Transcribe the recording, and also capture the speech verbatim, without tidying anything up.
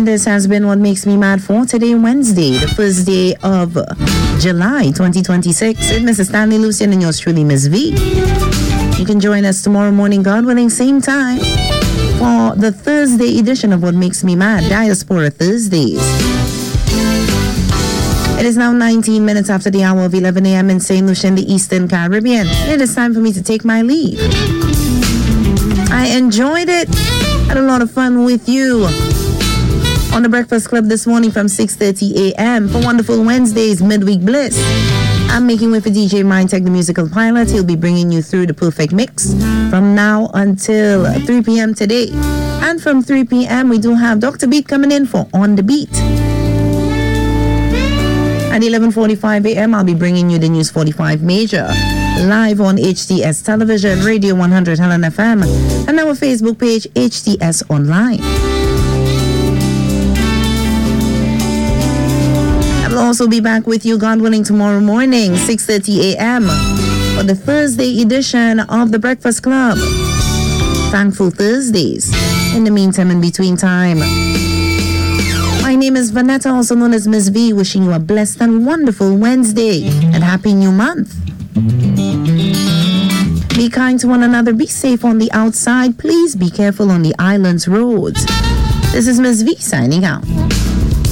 And this has been What Makes Me Mad for today, Wednesday, the first day of July twenty twenty-six. It's Missus Stanley Lucian and yours truly, Miss V. You can join us tomorrow morning, God willing, same time, for the Thursday edition of What Makes Me Mad, Diaspora Thursdays. It is now nineteen minutes after the hour of eleven a.m. in Saint Lucia in the Eastern Caribbean. It is time for me to take my leave. I enjoyed it. Had a lot of fun with you on the Breakfast Club this morning from six thirty a.m. for wonderful Wednesdays, Midweek Bliss. I'm making way for D J Mindtech, the musical pilot. He'll be bringing you through the perfect mix from now until three p.m. today. And from three p.m. we do have Doctor Beat coming in for On the Beat. At eleven forty-five a.m. I'll be bringing you the News forty-five Major live on H T S Television, Radio one hundred Helen F M, and our Facebook page, H T S Online. I'll also be back with you, God willing, tomorrow morning, six thirty a.m. for the Thursday edition of the Breakfast Club. Thankful Thursdays. In the meantime, in between time, my name is Vanetta, also known as Miss V, wishing you a blessed and wonderful Wednesday and happy new month. Be kind to one another, be safe on the outside, please be careful on the island's roads. This is Miss V signing out.